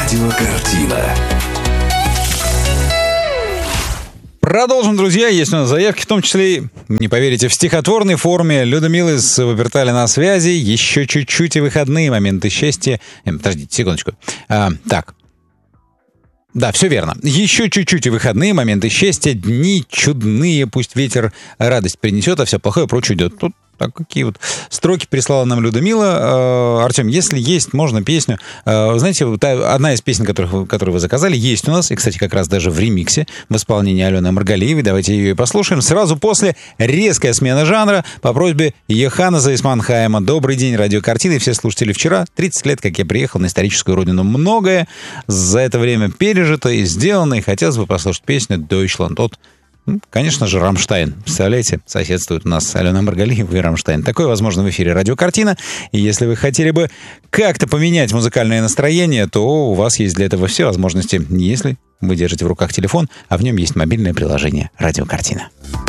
Радиокартина. Продолжим, друзья. Есть у нас заявки, в том числе, не поверите, в стихотворной форме. Людмила из Ваперталя на связи. Еще чуть-чуть и выходные моменты счастья. Подождите, секундочку. Так. Да, все верно. Еще чуть-чуть и выходные моменты счастья. Дни чудные, пусть ветер радость принесет, а все плохое прочь уйдет. Тут так, какие вот строки прислала нам Людмила. Артем, если есть, можно песню. Знаете, вот одна из песен, которую вы заказали, есть у нас. И, кстати, как раз даже в ремиксе в исполнении Алены Маргалиевой. Давайте ее и послушаем. Сразу после резкая смена жанра по просьбе Йоханнеса из Манхайма. Добрый день, радиокартины. Все слушатели, вчера 30 лет, как я приехал на историческую родину. Многое за это время пережито и сделано. И хотелось бы послушать песню «Deutschland» от, конечно же, «Рамштайн». Представляете, соседствует у нас Алена Маргалиева и «Рамштайн». Такое возможно в эфире «Радиокартина». И если вы хотели бы как-то поменять музыкальное настроение, то у вас есть для этого все возможности. Если вы держите в руках телефон, а в нем есть мобильное приложение «Радиокартина».